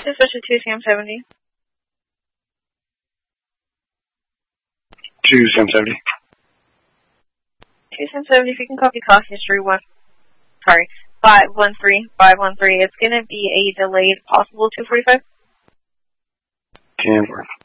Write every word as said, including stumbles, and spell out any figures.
Especially two Sam seventy. two Sam seventy. two Sam seventy, if you can copy call history one. Sorry, five one three, five one three. It's going to be a delayed possible two forty-five. ten four.